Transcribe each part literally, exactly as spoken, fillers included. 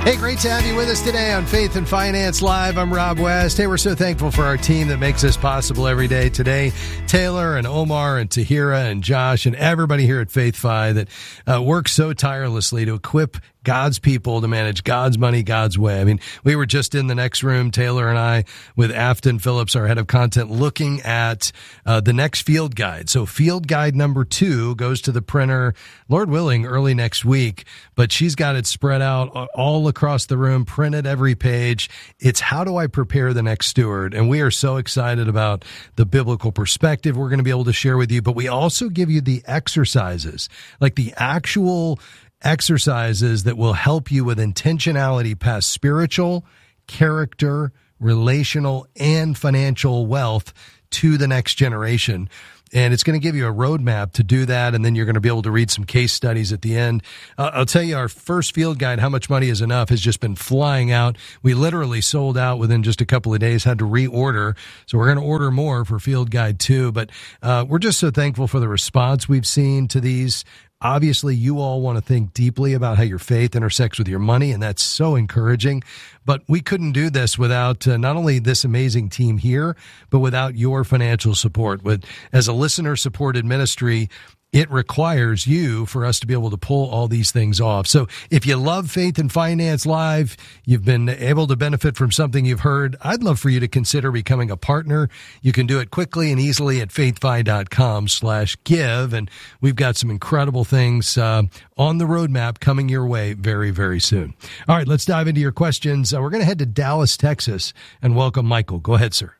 Hey, great to have you with us today on Faith and Finance Live. I'm Rob West. Hey, we're so thankful for our team that makes this possible every day. Today, Taylor and Omar and Tahira and Josh and everybody here at Faith Fi that uh, works so tirelessly to equip God's people to manage God's money, God's way. I mean, we were just in the next room, Taylor and I, with Afton Phillips, our head of content, looking at uh, the next field guide. So field guide number two goes to the printer, Lord willing, early next week, but she's got it spread out all across the room, printed every page. It's how do I prepare the next steward? And we are so excited about the biblical perspective we're going to be able to share with you, but we also give you the exercises, like the actual exercises that will help you with intentionality past spiritual, character, relational, and financial wealth to the next generation. And it's going to give you a roadmap to do that, and then you're going to be able to read some case studies at the end. Uh, I'll tell you, our first field guide, How Much Money is Enough, has just been flying out. We literally sold out within just a couple of days, had to reorder. So we're going to order more for field guide two. But uh, we're just so thankful for the response we've seen to these. Obviously, you all want to think deeply about how your faith intersects with your money, and that's so encouraging. But we couldn't do this without uh, not only this amazing team here, but without your financial support. With, as a listener-supported ministry, it requires you for us to be able to pull all these things off. So if you love Faith and Finance Live, you've been able to benefit from something you've heard, I'd love for you to consider becoming a partner. You can do it quickly and easily at faithfi.com slash give. And we've got some incredible things uh, on the roadmap coming your way very, very soon. All right, let's dive into your questions. Uh, we're going to head to Dallas, Texas, and welcome Michael. Go ahead, sir.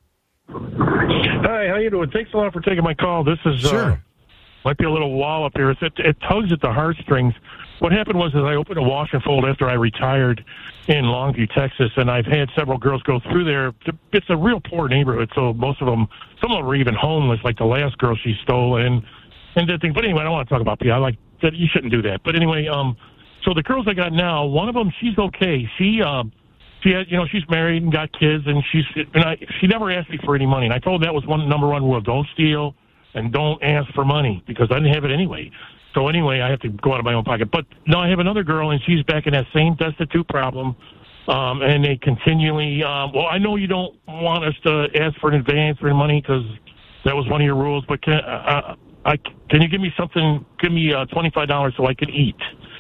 Hi, how you doing? Thanks a lot for taking my call. This is... Sure. Uh, Might be a little wall up here. It, it tugs at the heartstrings. What happened was is I opened a wash and fold after I retired in Longview, Texas, and I've had several girls go through there. It's a real poor neighborhood, so most of them, some of them were even homeless, like the last girl she stole, and and did things. But anyway, I don't want to talk about people. I like that. You shouldn't do that. But anyway, um, so the girls I got now, one of them, she's okay. She, um, she had, you know, she's married and got kids, and she's, and I, she never asked me for any money. And I told her that was one number one rule: don't steal. And don't ask for money, because I didn't have it anyway. So anyway, I have to go out of my own pocket. But no, I have another girl, and she's back in that same destitute problem. Um, and they continually, um, well, I know you don't want us to ask for an advance for money because that was one of your rules. But can, uh, I, can you give me something? Give me uh, twenty-five dollars so I can eat.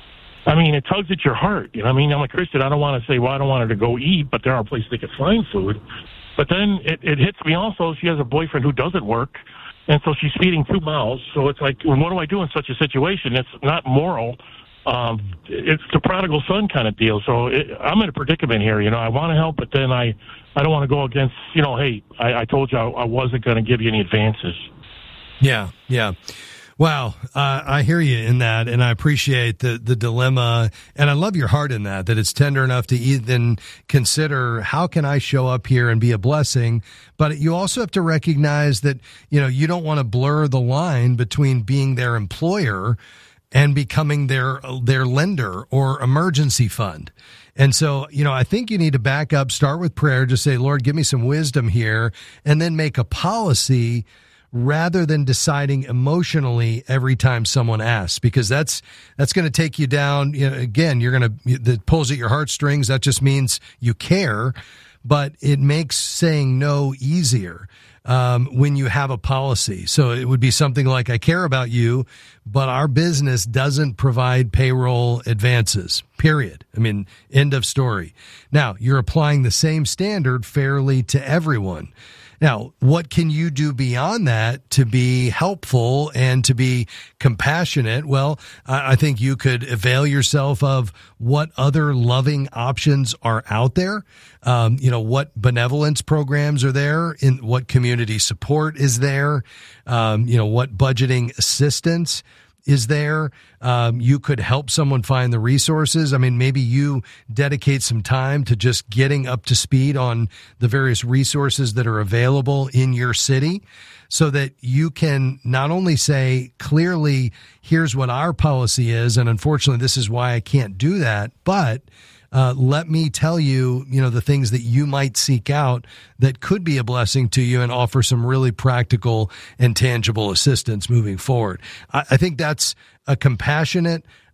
I mean, it tugs at your heart. You know, I mean, I'm a Christian. I don't want to say, well, I don't want her to go eat, but there are places they can find food. But then it, it hits me also. She has a boyfriend who doesn't work. And so she's feeding two mouths. So it's like, well, what do I do in such a situation? It's not moral. Um, it's the prodigal son kind of deal. So it, I'm in a predicament here. You know, I want to help, but then I, I don't want to go against, you know, hey, I, I told you I, I wasn't going to give you any advances. Yeah, yeah. Wow, uh, I hear you in that, and I appreciate the, the dilemma, and I love your heart in that, that it's tender enough to even consider, how can I show up here and be a blessing? But you also have to recognize that, you know, you don't want to blur the line between being their employer and becoming their their lender or emergency fund. And so, you know, I think you need to back up, start with prayer, just say, Lord, give me some wisdom here, and then make a policy rather than deciding emotionally every time someone asks, because that's that's going to take you down. You know, again, you're going to, that pulls at your heartstrings. That just means you care, but it makes saying no easier um, when you have a policy. So it would be something like, I care about you, but our business doesn't provide payroll advances, period. I mean, end of story. Now, you're applying the same standard fairly to everyone. Now, what can you do beyond that to be helpful and to be compassionate? Well, I think you could avail yourself of what other loving options are out there. Um, you know, what benevolence programs are there, in what community support is there, um, you know, what budgeting assistance is there. Um, you could help someone find the resources. I mean, maybe you dedicate some time to just getting up to speed on the various resources that are available in your city, so that you can not only say clearly, here's what our policy is, and unfortunately this is why I can't do that, but Uh, let me tell you, you know, the things that you might seek out that could be a blessing to you and offer some really practical and tangible assistance moving forward. I, I think that's a compassionate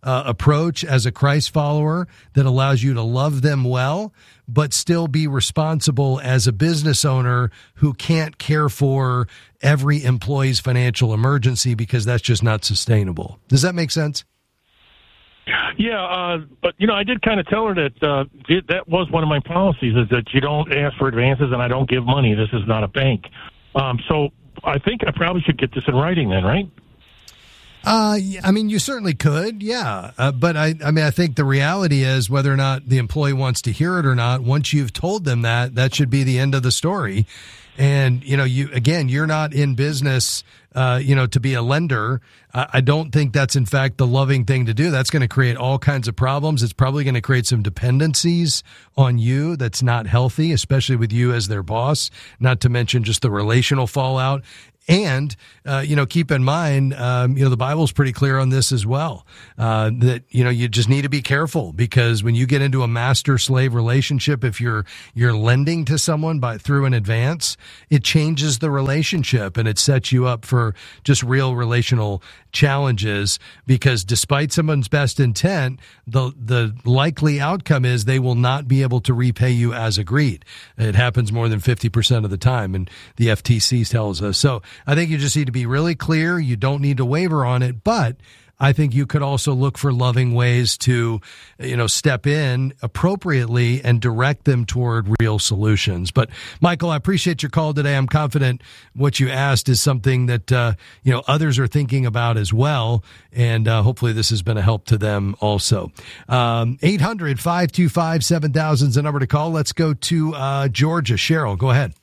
uh, approach as a Christ follower that allows you to love them well, but still be responsible as a business owner who can't care for every employee's financial emergency because that's just not sustainable. Does that make sense? Yeah, uh, but, you know, I did kind of tell her that uh, it, that was one of my policies, is that you don't ask for advances and I don't give money. This is not a bank. Um, so I think I probably should get this in writing then, right? Uh, I mean, you certainly could, yeah. Uh, but I, I mean, I think the reality is whether or not the employee wants to hear it or not, once you've told them that, that should be the end of the story. And, you know, you, again, you're not in business, uh, you know, to be a lender. I, I don't think that's in fact the loving thing to do. That's going to create all kinds of problems. It's probably going to create some dependencies on you that's not healthy, especially with you as their boss, not to mention just the relational fallout. And, uh, you know, keep in mind, um, you know, the Bible's pretty clear on this as well, uh, that, you know, you just need to be careful because when you get into a master-slave relationship, if you're, you're lending to someone by through an advance, it changes the relationship and it sets you up for just real relational challenges because despite someone's best intent, the, the likely outcome is they will not be able to repay you as agreed. It happens more than fifty percent of the time, and the F T C tells us. So I think you just need to be really clear. You don't need to waver on it, but I think you could also look for loving ways to, you know, step in appropriately and direct them toward real solutions. But Michael, I appreciate your call today. I'm confident what you asked is something that, uh, you know, others are thinking about as well. And uh, hopefully this has been a help to them also. Um, eight hundred, five two five, seven thousand is the number to call. Let's go to uh, Georgia. Cheryl, go ahead.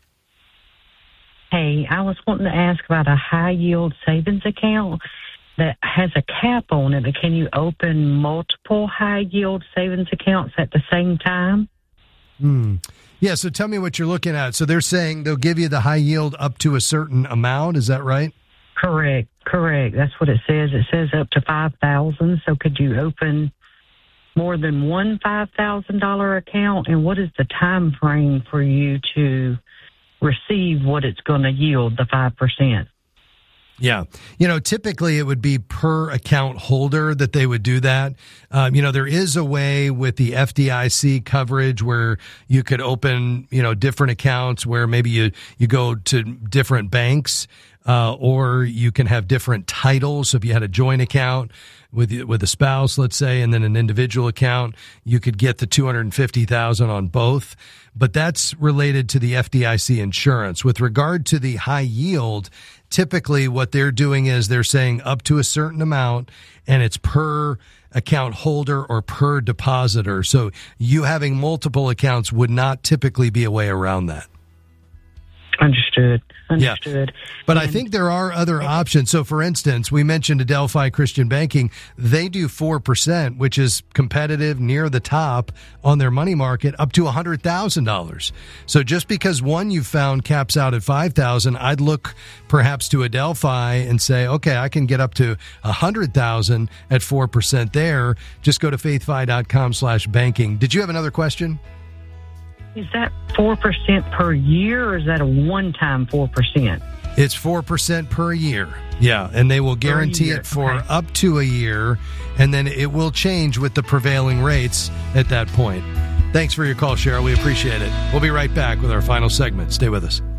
Hey, I was wanting to ask about a high-yield savings account that has a cap on it, but can you open multiple high-yield savings accounts at the same time? Hmm. Yeah, so tell me what you're looking at. So they're saying they'll give you the high yield up to a certain amount. Is that right? Correct, correct. That's what it says. It says up to five thousand dollars. So could you open more than one five thousand dollars account? And what is the time frame for you to receive what it's going to yield, the five percent? Yeah. You know, typically it would be per account holder that they would do that. Um, you know, there is a way with the F D I C coverage where you could open, you know, different accounts where maybe you, you go to different banks, uh, or you can have different titles. So if you had a joint account with with a spouse, let's say, and then an individual account, you could get the two hundred fifty thousand dollars on both. But that's related to the F D I C insurance. With regard to the high yield, typically what they're doing is they're saying up to a certain amount, and it's per account holder or per depositor. So you having multiple accounts would not typically be a way around that. Understood. Understood. Yeah. But and, I think there are other options. So, for instance, we mentioned Adelphi Christian Banking. They do four percent, which is competitive near the top on their money market, up to one hundred thousand dollars. So just because one you found caps out at five thousand dollars, I'd look perhaps to Adelphi and say, okay, I can get up to one hundred thousand dollars at four percent there. Just go to faithfi.com slash banking. Did you have another question? Is that four percent per year, or is that a one-time four percent? It's four percent per year. Yeah, and they will guarantee it for okay. up to a year, and then it will change with the prevailing rates at that point. Thanks for your call, Cheryl. We appreciate it. We'll be right back with our final segment. Stay with us.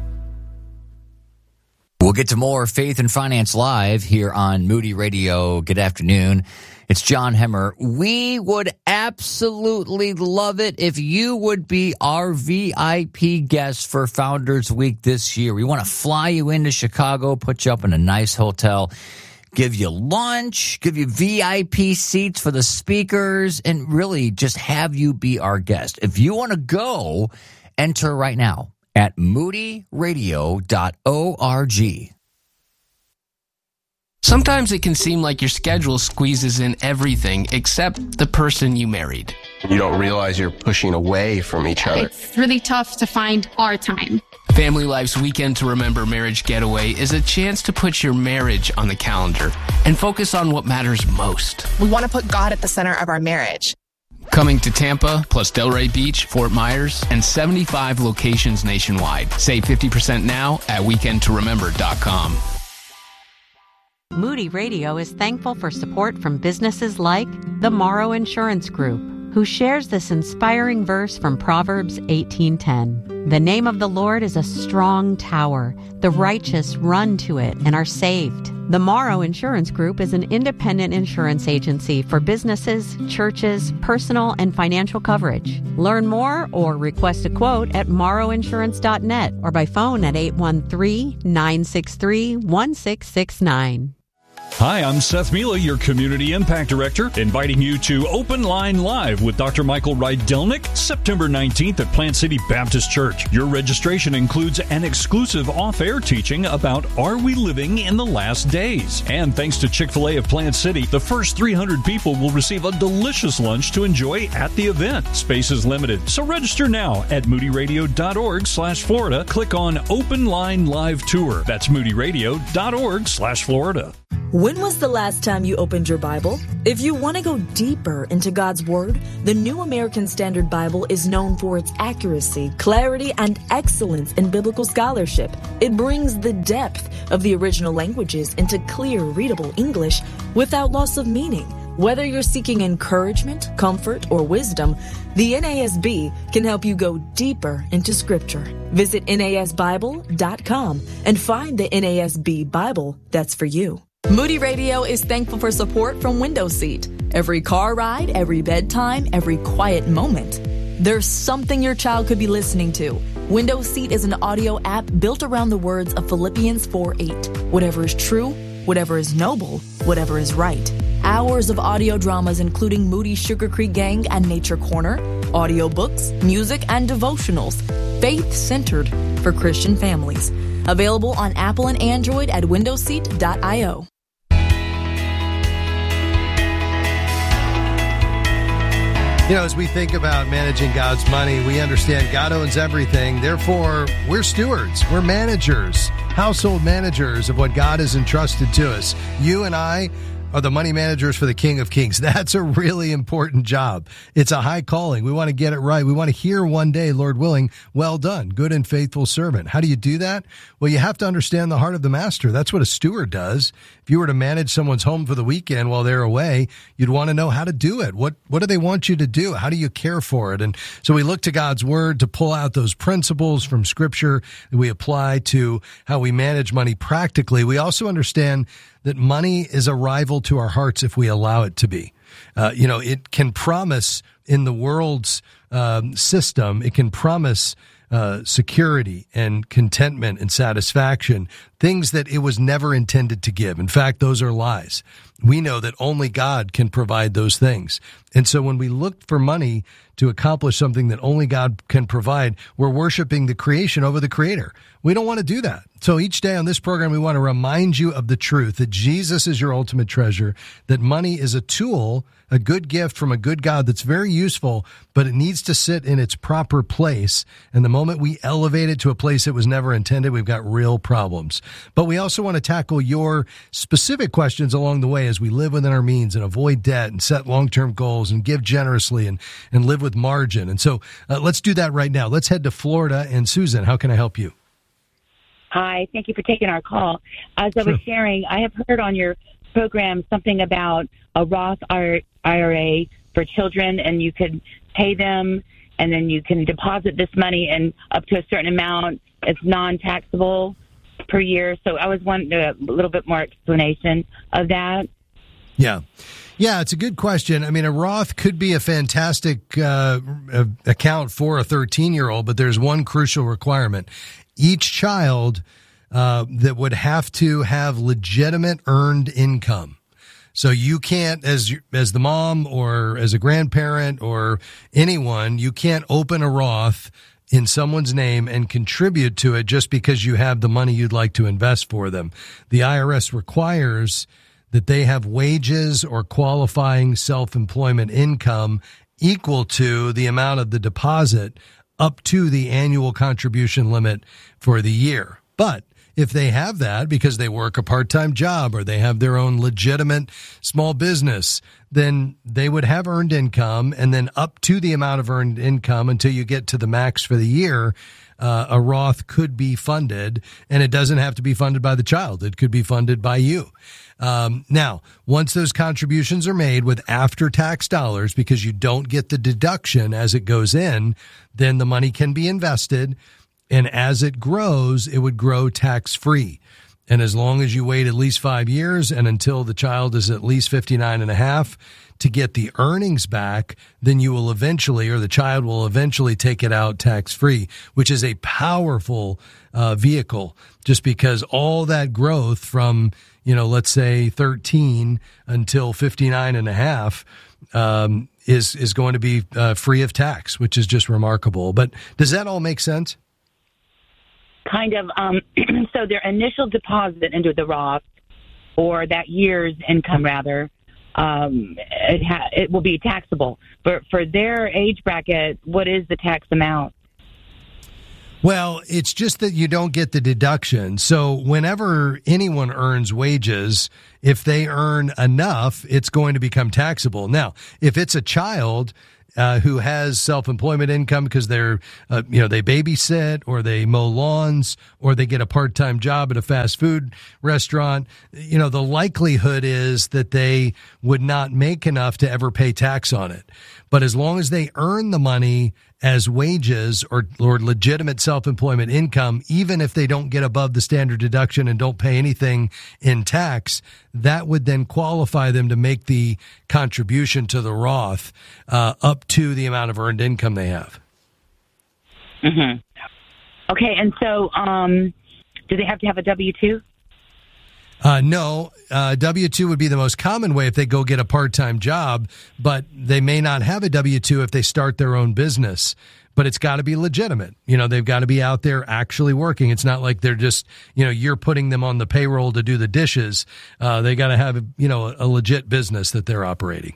We'll get to more Faith and Finance Live here on Moody Radio. Good afternoon. It's John Hemmer. We would absolutely love it if you would be our V I P guest for Founders Week this year. We want to fly you into Chicago, put you up in a nice hotel, give you lunch, give you V I P seats for the speakers, and really just have you be our guest. If you want to go, enter right now at moody radio dot org. Sometimes it can seem like your schedule squeezes in everything except the person you married. You don't realize you're pushing away from each other. It's really tough to find our time. Family Life's Weekend to Remember Marriage Getaway is a chance to put your marriage on the calendar and focus on what matters most. We want to put God at the center of our marriage. Coming to Tampa, plus Delray Beach, Fort Myers, and seventy-five locations nationwide. Save fifty percent now at weekend to remember dot com. Moody Radio is thankful for support from businesses like the Morrow Insurance Group, who shares this inspiring verse from Proverbs eighteen ten. The name of the Lord is a strong tower. The righteous run to it and are saved. The Morrow Insurance Group is an independent insurance agency for businesses, churches, personal, and financial coverage. Learn more or request a quote at morrow insurance dot net or by phone at eight one three, nine six three, one six six nine. Hi, I'm Seth Mila, your Community Impact Director, inviting you to Open Line Live with Doctor Michael Rydelnik, September nineteenth at Plant City Baptist Church. Your registration includes an exclusive off-air teaching about Are We Living in the Last Days? And thanks to Chick-fil-A of Plant City, the first three hundred people will receive a delicious lunch to enjoy at the event. Space is limited, so register now at moody radio dot org slash Florida. Click on Open Line Live Tour. That's moody radio dot org slash Florida. When was the last time you opened your Bible? If you want to go deeper into God's Word, the New American Standard Bible is known for its accuracy, clarity, and excellence in biblical scholarship. It brings the depth of the original languages into clear, readable English without loss of meaning. Whether you're seeking encouragement, comfort, or wisdom, the N A S B can help you go deeper into Scripture. Visit N A S Bible dot com and find the N A S B Bible that's for you. Moody Radio is thankful for support from Window Seat. Every car ride, every bedtime, every quiet moment. There's something your child could be listening to. Window Seat is an audio app built around the words of Philippians four eight. Whatever is true, whatever is noble, whatever is right. Hours of audio dramas including Moody Sugar Creek Gang and Nature Corner, audiobooks, music, and devotionals. Faith-centered for Christian families. Available on Apple and Android at window seat dot io. You know, as we think about managing God's money, we understand God owns everything. Therefore, we're stewards. We're managers, household managers of what God has entrusted to us. You and I are the money managers for the King of Kings. That's a really important job. It's a high calling. We want to get it right. We want to hear one day, Lord willing, well done, good and faithful servant. How do you do that? Well, you have to understand the heart of the master. That's what a steward does. If you were to manage someone's home for the weekend while they're away, you'd want to know how to do it. What, what do they want you to do? How do you care for it? And so we look to God's word to pull out those principles from Scripture that we apply to how we manage money practically. We also understand that money is a rival to our hearts if we allow it to be. Uh, you know, it can promise in the world's um, system, it can promise uh, security and contentment and satisfaction, things that it was never intended to give. In fact, those are lies. We know that only God can provide those things. And so when we look for money to accomplish something that only God can provide, we're worshiping the creation over the creator. We don't want to do that. So each day on this program, we want to remind you of the truth that Jesus is your ultimate treasure, that money is a tool, a good gift from a good God that's very useful, but it needs to sit in its proper place. And the moment we elevate it to a place it was never intended, we've got real problems. But we also want to tackle your specific questions along the way as we live within our means and avoid debt and set long-term goals and give generously and, and live with margin. And so uh, let's do that right now. Let's head to Florida. And Susan, how can I help you? Hi, thank you for taking our call. As I was sharing, I have heard on your program something about a Roth I R A for children, and you could pay them, and then you can deposit this money, and up to a certain amount, it's non-taxable per year. So I was wanting a little bit more explanation of that. Yeah. Yeah, it's a good question. I mean, a Roth could be a fantastic uh, account for a thirteen-year-old, but there's one crucial requirement. Each child uh, that would have to have legitimate earned income. So you can't, as as the mom or as a grandparent or anyone, you can't open a Roth in someone's name and contribute to it just because you have the money you'd like to invest for them. The I R S requires that they have wages or qualifying self-employment income equal to the amount of the deposit up to the annual contribution limit for the year. But if they have that because they work a part-time job or they have their own legitimate small business, then they would have earned income, and then up to the amount of earned income until you get to the max for the year, uh, a Roth could be funded, and it doesn't have to be funded by the child. It could be funded by you. Um, now, once those contributions are made with after-tax dollars, because you don't get the deduction as it goes in, then the money can be invested, and as it grows, it would grow tax-free. And as long as you wait at least five years and until the child is at least fifty-nine and a half to get the earnings back, then you will eventually, or the child will eventually take it out tax-free, which is a powerful uh, vehicle, just because all that growth from, you know, let's say thirteen until fifty-nine and a half um, is, is going to be uh, free of tax, which is just remarkable. But does that all make sense? Kind of. Um, so their initial deposit into the Roth, or that year's income rather, um, it, ha- it will be taxable. But for their age bracket, what is the tax amount? Well, it's just that you don't get the deduction. So whenever anyone earns wages, if they earn enough, it's going to become taxable. Now, if it's a child Uh, who has self-employment income because they're, uh, you know, they babysit or they mow lawns or they get a part-time job at a fast food restaurant, you know, the likelihood is that they would not make enough to ever pay tax on it. But as long as they earn the money as wages or, or legitimate self-employment income, even if they don't get above the standard deduction and don't pay anything in tax, that would then qualify them to make the contribution to the Roth uh, up to the amount of earned income they have. Mm-hmm. Okay, and so um, do they have to have a W two? Uh, no, uh, W two would be the most common way if they go get a part-time job, but they may not have a W two if they start their own business. But it's got to be legitimate. You know, they've got to be out there actually working. It's not like they're just, you know, you're putting them on the payroll to do the dishes. Uh, they got to have, you know, a legit business that they're operating.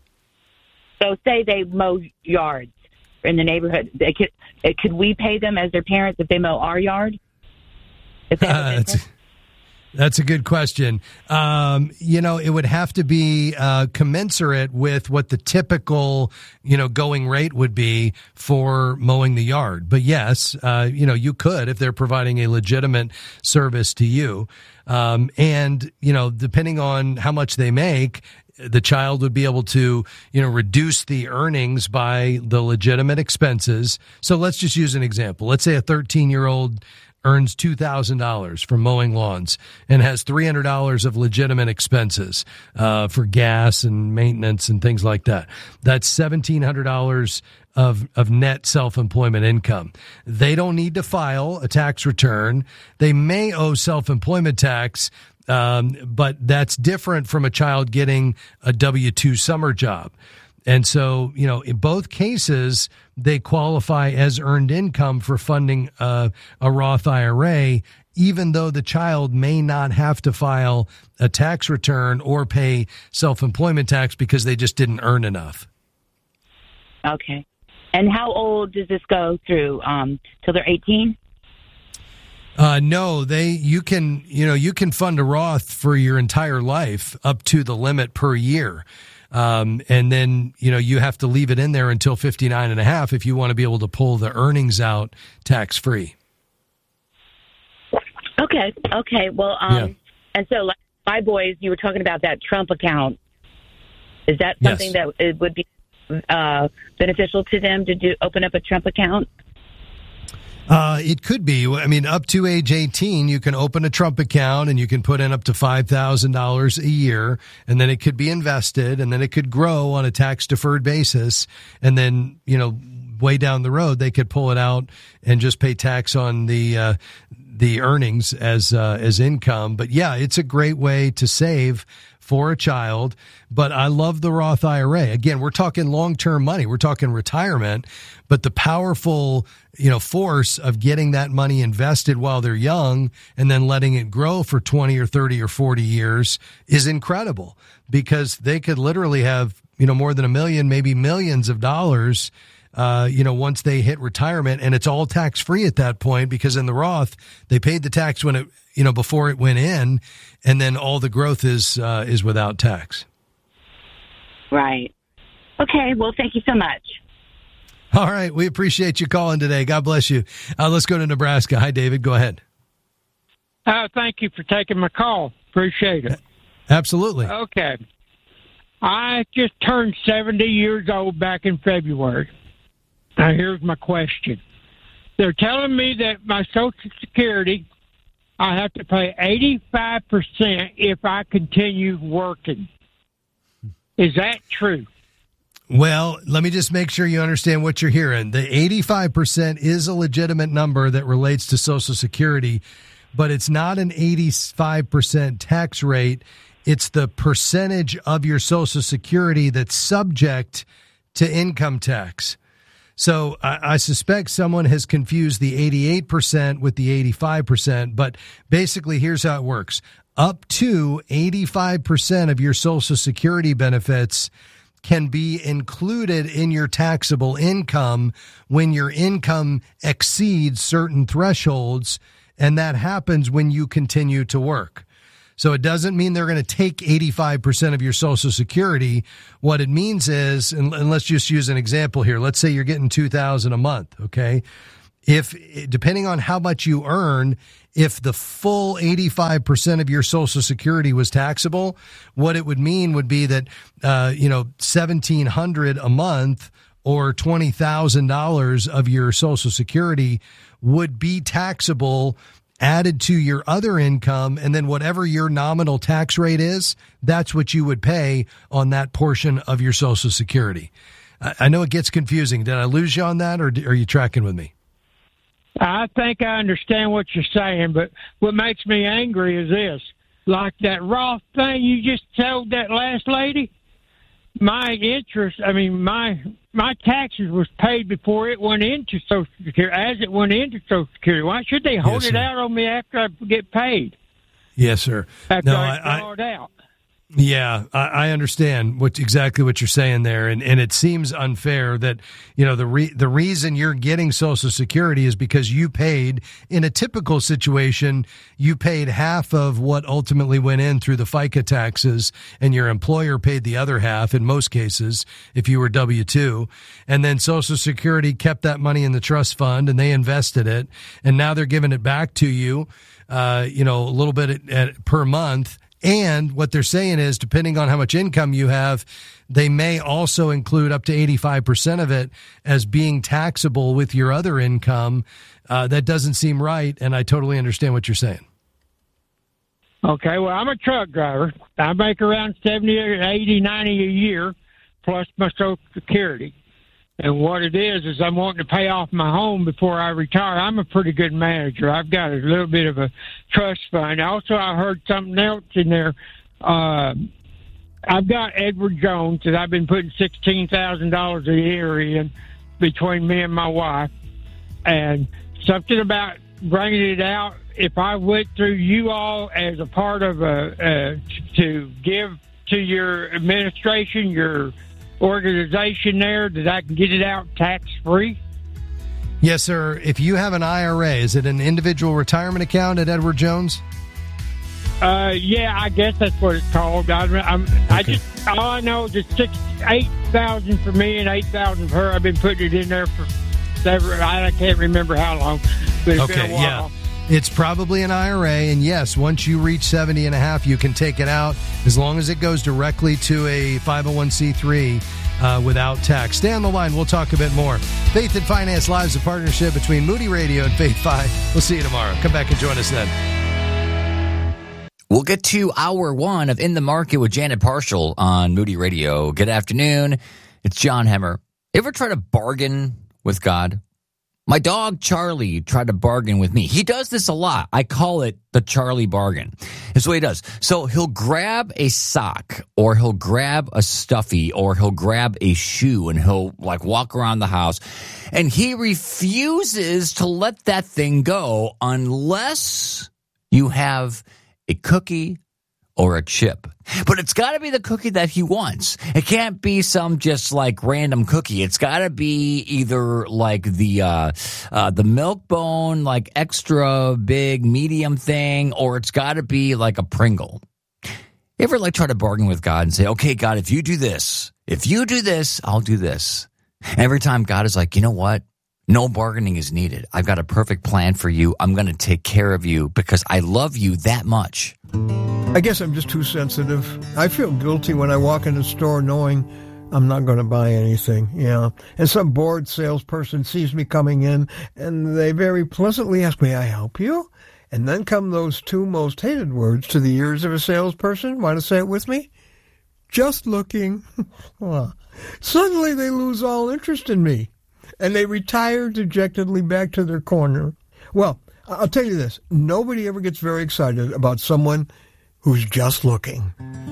So say they mow yards in the neighborhood. They could, could we pay them as their parents if they mow our yard? If they have a business? That's a good question. Um, you know, it would have to be uh, commensurate with what the typical, you know, going rate would be for mowing the yard. But yes, uh, you know, you could if they're providing a legitimate service to you. Um, and, you know, depending on how much they make, the child would be able to, you know, reduce the earnings by the legitimate expenses. So let's just use an example. Let's say a thirteen-year-old earns two thousand dollars from mowing lawns and has three hundred dollars of legitimate expenses uh, for gas and maintenance and things like that. That's seventeen hundred dollars of, of net self-employment income. They don't need to file a tax return. They may owe self-employment tax, um, but that's different from a child getting a W two summer job. And so, you know, in both cases, they qualify as earned income for funding uh, a Roth I R A, even though the child may not have to file a tax return or pay self-employment tax because they just didn't earn enough. Okay. And how old does this go through? Um, till they're eighteen? Uh, no, they, you can, you know, you can fund a Roth for your entire life up to the limit per year. Um, and then, you know, you have to leave it in there until fifty-nine and a half if you want to be able to pull the earnings out tax free. Okay. Okay. Well, um, yeah. And so like my boys, you were talking about that Trump account. Is that something yes. that it would be uh, beneficial to them to do open up a Trump account? Uh, it could be. I mean, up to age eighteen, you can open a Trump account and you can put in up to five thousand dollars a year, and then it could be invested, and then it could grow on a tax-deferred basis. And then, you know, way down the road, they could pull it out and just pay tax on the uh, the earnings as uh, as income. But yeah, it's a great way to save for a child. But I love the Roth I R A. Again, we're talking long-term money. We're talking retirement. But the powerful, you know, force of getting that money invested while they're young and then letting it grow for twenty or thirty or forty years is incredible, because they could literally have, you know, more than a million, maybe millions of dollars, uh, you know, once they hit retirement, and it's all tax free at that point, because in the Roth, they paid the tax when it, you know, before it went in, and then all the growth is uh, is without tax. Right. Okay. Well, thank you so much. All right. We appreciate you calling today. God bless you. Uh, let's go to Nebraska. Hi, David. Go ahead. Uh, thank you for taking my call. Appreciate it. Absolutely. Okay. I just turned seventy years old back in February. Now, here's my question. They're telling me that my Social Security, I have to pay eighty-five percent if I continue working. Is that true? Well, let me just make sure you understand what you're hearing. The eighty-five percent is a legitimate number that relates to Social Security, but it's not an eighty-five percent tax rate. It's the percentage of your Social Security that's subject to income tax. So I, I suspect someone has confused the eighty-eight percent with the eighty-five percent, but basically here's how it works. Up to eighty-five percent of your Social Security benefits can be included in your taxable income when your income exceeds certain thresholds, and that happens when you continue to work. So it doesn't mean they're going to take eighty-five percent of your Social Security. What it means is, and, and let's just use an example here. Let's say you're getting two thousand dollars a month, okay? If, depending on how much you earn, if the full eighty-five percent of your Social Security was taxable, what it would mean would be that, uh, you know, seventeen hundred dollars a month or twenty thousand dollars of your Social Security would be taxable, added to your other income, and then whatever your nominal tax rate is, that's what you would pay on that portion of your Social Security. I, I know it gets confusing. Did I lose you on that, or are you tracking with me? I think I understand what you're saying, but what makes me angry is this. Like that Roth thing you just told that last lady, my interest, I mean, my my taxes was paid before it went into Social Security, as it went into Social Security. Why should they hold yes, it sir. out on me after I get paid? Yes, sir. After no, I, I, draw it out. Yeah, I, I understand what exactly what you're saying there, and, and it seems unfair that, you know, the re, the reason you're getting Social Security is because you paid, in a typical situation, you paid half of what ultimately went in through the FICA taxes, and your employer paid the other half in most cases if you were W two, and then Social Security kept that money in the trust fund and they invested it, and now they're giving it back to you, uh, you know, a little bit at, at, per month. And what they're saying is, depending on how much income you have, they may also include up to eighty-five percent of it as being taxable with your other income. Uh, that doesn't seem right, and I totally understand what you're saying. Okay, well, I'm a truck driver. I make around seventy, eighty, ninety a year, plus my Social Security. And what it is, is I'm wanting to pay off my home before I retire. I'm a pretty good manager. I've got a little bit of a trust fund. Also, I heard something else in there. Uh, I've got Edward Jones that I've been putting sixteen thousand dollars a year in between me and my wife. And something about bringing it out, if I went through you all as a part of a, uh, to give to your administration, your organization there, that I can get it out tax-free? Yes, sir. If you have an I R A, is it an individual retirement account at Edward Jones? Uh, yeah, I guess that's what it's called. I, I'm, okay. I just all I know is it's six, eight thousand for me and eight thousand for her. I've been putting it in there for several. I can't remember how long, but it's okay, been a while. Yeah. It's probably an I R A, and yes, once you reach seventy and a half, you can take it out as long as it goes directly to a five oh one c three uh, without tax. Stay on the line. We'll talk a bit more. Faith and Finance Live is a partnership between Moody Radio and Faith Five. We'll see you tomorrow. Come back and join us then. We'll get to hour one of In the Market with Janet Parshall on Moody Radio. Good afternoon. It's John Hemmer. Ever try to bargain with God? My dog, Charlie, tried to bargain with me. He does this a lot. I call it the Charlie bargain. It's what he does. So he'll grab a sock, or he'll grab a stuffy, or he'll grab a shoe, and he'll like walk around the house. And he refuses to let that thing go unless you have a cookie or a chip. But it's got to be the cookie that he wants. It can't be some just like random cookie. It's got to be either like the uh, uh, the milk bone, like extra big, medium thing, or it's got to be like a Pringle. You ever like try to bargain with God and say, okay, God, if you do this, if you do this, I'll do this. Every time God is like, you know what? No bargaining is needed. I've got a perfect plan for you. I'm going to take care of you because I love you that much. I guess I'm just too sensitive. I feel guilty when I walk in the store knowing I'm not going to buy anything, you know. And some bored salesperson sees me coming in, and they very pleasantly ask, may I help you? And then come those two most hated words to the ears of a salesperson. Want to say it with me? Just looking. Well, suddenly they lose all interest in me, and they retire dejectedly back to their corner. Well, I'll tell you this. Nobody ever gets very excited about someone who's just looking.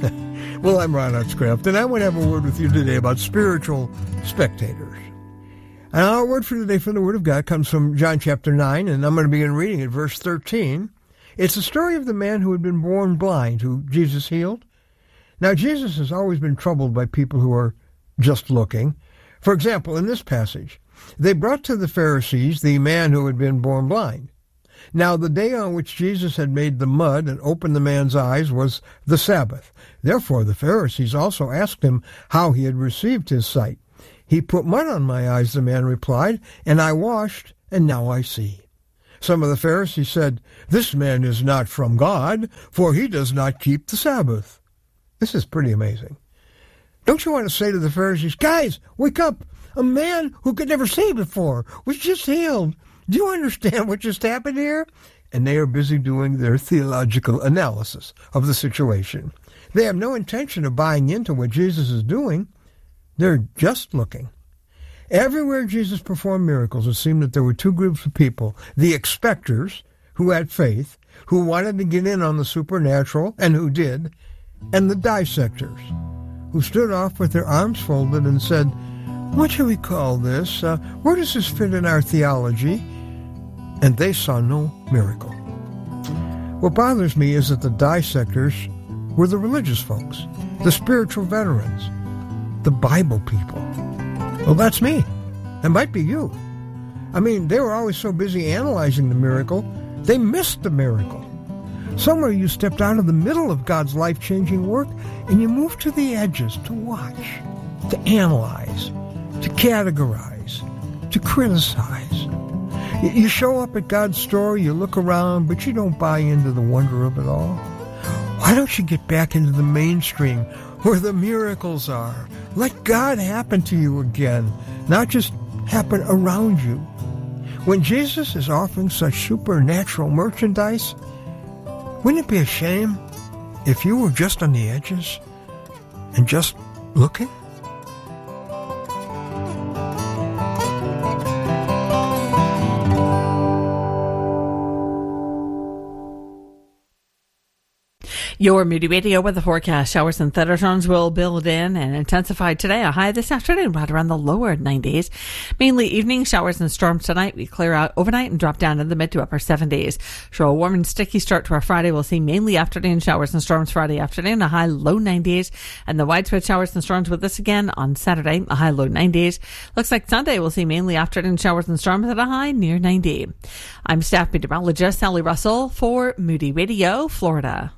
Well, I'm Ron Hutchcraft, and I want to have a word with you today about spiritual spectators. And our word for today from the Word of God comes from John chapter nine, and I'm going to begin reading at verse thirteen. It's the story of the man who had been born blind, who Jesus healed. Now, Jesus has always been troubled by people who are just looking. For example, in this passage, they brought to the Pharisees the man who had been born blind. Now, the day on which Jesus had made the mud and opened the man's eyes was the Sabbath. Therefore, the Pharisees also asked him how he had received his sight. He put mud on my eyes, the man replied, and I washed, and now I see. Some of the Pharisees said, this man is not from God, for he does not keep the Sabbath. This is pretty amazing. Don't you want to say to the Pharisees, guys, wake up! A man who could never see before was just healed. Do you understand what just happened here? And they are busy doing their theological analysis of the situation. They have no intention of buying into what Jesus is doing. They're just looking. Everywhere Jesus performed miracles, it seemed that there were two groups of people. The expectors, who had faith, who wanted to get in on the supernatural, and who did, and the dissectors, who stood off with their arms folded and said, what should we call this? Uh, where does this fit in our theology? And they saw no miracle. What bothers me is that the dissectors were the religious folks, the spiritual veterans, the Bible people. Well, that's me. That might be you. I mean, they were always so busy analyzing the miracle, they missed the miracle. Somewhere you stepped out of the middle of God's life-changing work and you moved to the edges to watch, to analyze, to categorize, to criticize. You show up at God's store, you look around, but you don't buy into the wonder of it all. Why don't you get back into the mainstream where the miracles are? Let God happen to you again, not just happen around you. When Jesus is offering such supernatural merchandise, wouldn't it be a shame if you were just on the edges and just looking? Your Moody Radio weather forecast. Showers and thunderstorms will build in and intensify today. A high this afternoon right around the lower nineties. Mainly evening showers and storms tonight. We clear out overnight and drop down in the mid to upper seventies. So a warm and sticky start to our Friday. We'll see mainly afternoon showers and storms Friday afternoon. A high low nineties. And the widespread showers and storms with this again on Saturday. A high low nineties. Looks like Sunday we'll see mainly afternoon showers and storms at a high near ninety. I'm staff meteorologist Sally Russell for Moody Radio, Florida.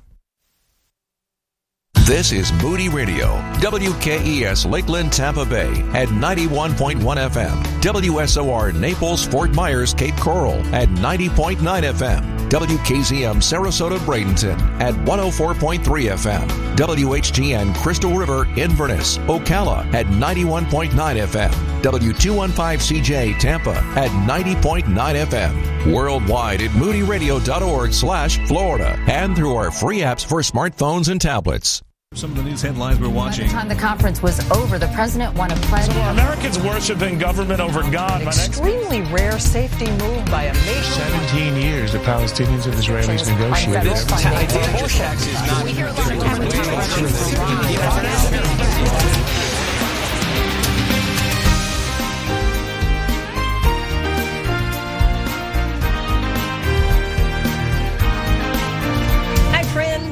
This is Moody Radio, W K E S Lakeland, Tampa Bay at ninety-one point one F M, W S O R Naples, Fort Myers, Cape Coral at ninety point nine F M, W K Z M Sarasota, Bradenton at one oh four point three F M, W H G N Crystal River, Inverness, Ocala at ninety-one point nine F M, W two fifteen C J Tampa at ninety point nine F M, worldwide at moody radio dot org slash Florida, and through our free apps for smartphones and tablets. Some of the news headlines we're watching. By the time the conference was over, the president won a pledge. So Americans worshiping government over God. An extremely rare safety move by a nation. Seventeen years the Palestinians and Israelis negotiated. This tax is not. Thanks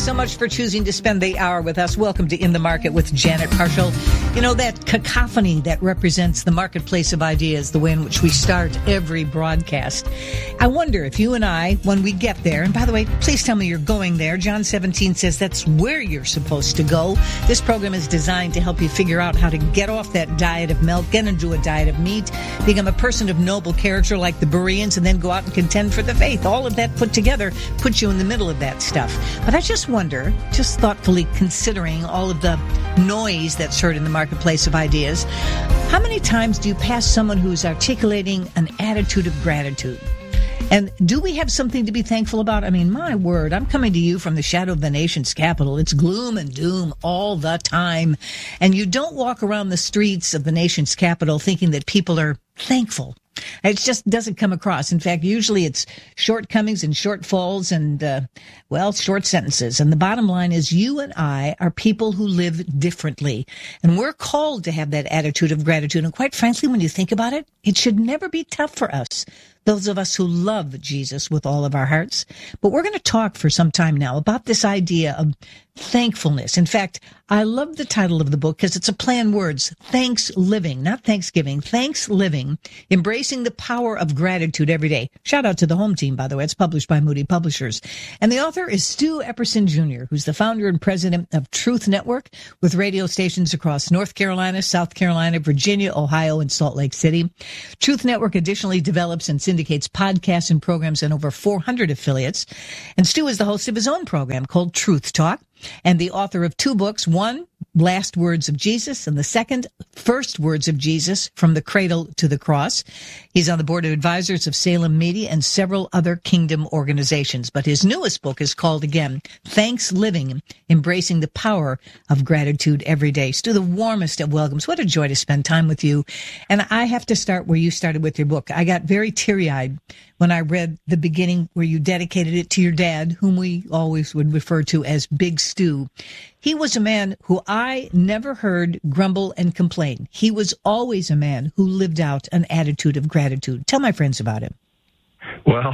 so much for choosing to spend the hour with us. Welcome to In the Market with Janet Parshall. You know, that cacophony that represents the marketplace of ideas, the way in which we start every broadcast. I wonder if you and I, when we get there, and by the way, please tell me you're going there. John seventeen says that's where you're supposed to go. This program is designed to help you figure out how to get off that diet of milk, get into a diet of meat, become a person of noble character like the Bereans, and then go out and contend for the faith. All of that put together puts you in the middle of that stuff. But I just wonder, just thoughtfully considering all of the noise that's heard in the marketplace of ideas, how many times do you pass someone who's articulating an attitude of gratitude? And do we have something to be thankful about? I mean, my word, I'm coming to you from the shadow of the nation's capital. It's gloom and doom all the time. And you don't walk around the streets of the nation's capital thinking that people are thankful. It just doesn't come across. In fact, usually it's shortcomings and shortfalls and, uh, well, short sentences. And the bottom line is you and I are people who live differently. And we're called to have that attitude of gratitude. And quite frankly, when you think about it, it should never be tough for us, those of us who love Jesus with all of our hearts. But we're going to talk for some time now about this idea of thankfulness. In fact, I love the title of the book because it's a play on words. Thanks living, not Thanksgiving. Thanks living, embracing the power of gratitude every day. Shout out to the home team, by the way. It's published by Moody Publishers. And the author is Stu Epperson Junior, who's the founder and president of Truth Network with radio stations across North Carolina, South Carolina, Virginia, Ohio, and Salt Lake City. Truth Network additionally develops and syndicates podcasts and programs in over four hundred affiliates. And Stu is the host of his own program called Truth Talk, and the author of two books, one, Last Words of Jesus, and the second, First Words of Jesus, From the Cradle to the Cross. He's on the board of advisors of Salem Media and several other kingdom organizations. But his newest book is called, again, Thanks Living, Embracing the Power of Gratitude Every Day. Stu, the warmest of welcomes. What a joy to spend time with you. And I have to start where you started with your book. I got very teary-eyed when I read the beginning where you dedicated it to your dad, whom we always would refer to as Big Stu. He was a man who I never heard grumble and complain. He was always a man who lived out an attitude of gratitude. Tell my friends about him. Well,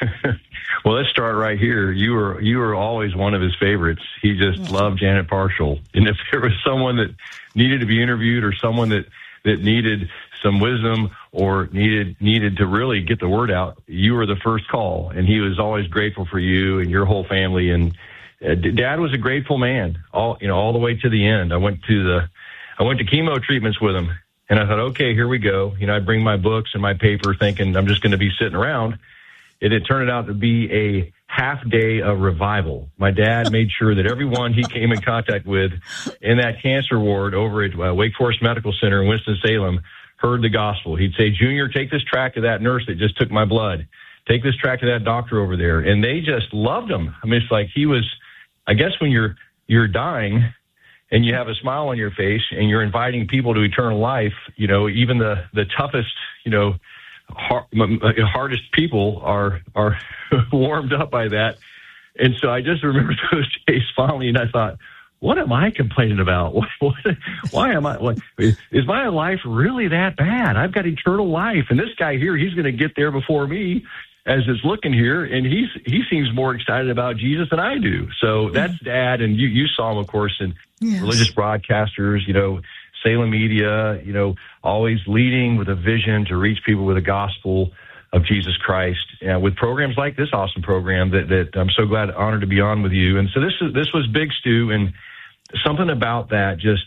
well, let's start right here. You were you were always one of his favorites. He just yeah. loved Janet Parshall. And if there was someone that needed to be interviewed or someone that, that needed some wisdom or needed needed to really get the word out, you were the first call. And he was always grateful for you and your whole family. And uh, Dad was a grateful man, all you know, all the way to the end. I went to the, I went to chemo treatments with him, and I thought, okay, here we go. You know, I bring my books and my paper, thinking I'm just going to be sitting around. And it turned out to be a half day of revival. My dad made sure that everyone he came in contact with in that cancer ward over at uh, Wake Forest Medical Center in Winston-Salem heard the gospel. He'd say, Junior, take this tract to that nurse that just took my blood. Take this tract to that doctor over there. And they just loved him. I mean, it's like he was, I guess when you're you're dying and you have a smile on your face and you're inviting people to eternal life, you know, even the, the toughest, you know, hard, hardest people are are warmed up by that. And so I just remember those days fondly, and I thought, what am I complaining about? What, what, why am I? What, is my life really that bad? I've got eternal life, and this guy here, he's going to get there before me, as it's looking here, and he's he seems more excited about Jesus than I do. So that's Dad, and you you saw him, of course, in yes. religious broadcasters, you know, Salem Media, you know, always leading with a vision to reach people with the gospel of Jesus Christ, uh, with programs like this awesome program that that I'm so glad, honored to be on with you. And so this is this was Big Stu, and something about that just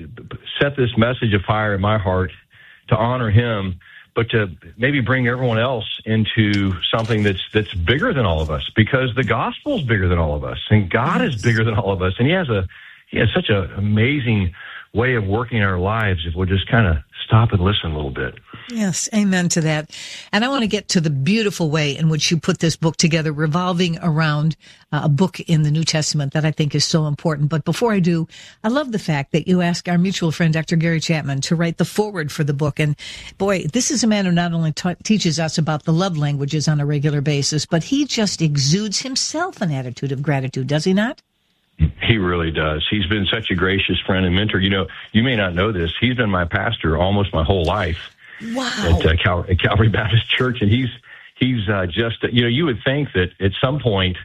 set this message of fire in my heart to honor him, but to maybe bring everyone else into something that's that's bigger than all of us, because the gospel is bigger than all of us, and God is bigger than all of us, and He has a He has such an amazing way of working in our lives if we'll just kind of stop and listen a little bit. Yes, amen to that. And I want to get to the beautiful way in which you put this book together, revolving around uh, a book in the New Testament that I think is so important. But before I do, I love the fact that you asked our mutual friend, Doctor Gary Chapman, to write the foreword for the book. And boy, this is a man who not only ta- teaches us about the love languages on a regular basis, but he just exudes himself an attitude of gratitude, does he not? He really does. He's been such a gracious friend and mentor. You know, you may not know this. He's been my pastor almost my whole life. Wow. At, uh, Cal- at Calvary Baptist Church. And he's, he's uh, just, you know, you would think that at some point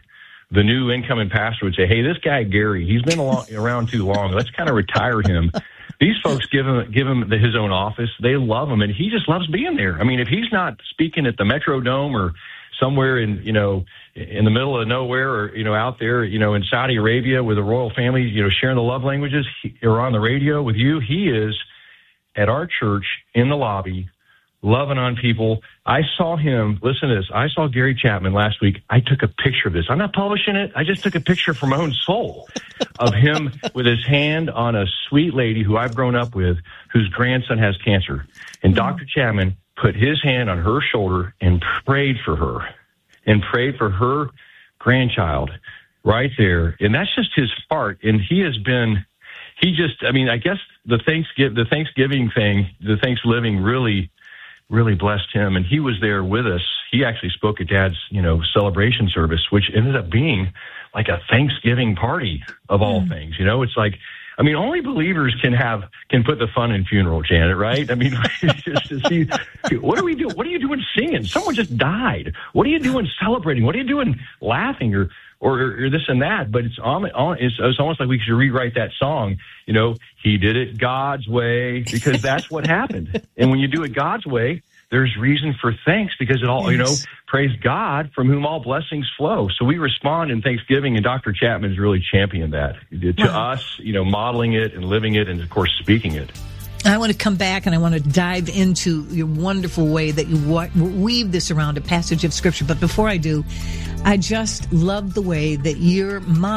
the new incoming pastor would say, hey, this guy, Gary, he's been along, around too long. Let's kind of retire him. These folks give him, give him the, his own office. They love him, and he just loves being there. I mean, if he's not speaking at the Metrodome or somewhere in, you know, in the middle of nowhere or, you know, out there, you know, in Saudi Arabia with the royal family, you know, sharing the love languages, he, or on the radio with you, he is at our church in the lobby, loving on people. I saw him, listen to this, I saw Gary Chapman last week. I took a picture of this. I'm not publishing it. I just took a picture for my own soul of him with his hand on a sweet lady who I've grown up with, whose grandson has cancer. And Doctor Chapman put his hand on her shoulder and prayed for her and prayed for her grandchild right there. And that's just his heart. And he has been, he just, I mean, I guess the Thanksgiving, the Thanksgiving thing, the Thanksgiving really, really blessed him. And he was there with us. He actually spoke at Dad's, you know, celebration service, which ended up being like a Thanksgiving party of all mm. things. You know, it's like, I mean, only believers can have, can put the fun in funeral, Janet, right? I mean, just to see, what are we doing? What are you doing singing? Someone just died. What are you doing celebrating? What are you doing laughing or, or, or this and that? But it's, it's, it's almost like we should rewrite that song. You know, he did it God's way, because that's what happened. And when you do it God's way, there's reason for thanks, because it all, yes. you know, praise God from whom all blessings flow. So we respond in Thanksgiving, and Doctor Chapman has really championed that to wow. us, you know, modeling it and living it and, of course, speaking it. I want to come back and I want to dive into your wonderful way that you weave this around a passage of Scripture. But before I do, I just love the way that your mom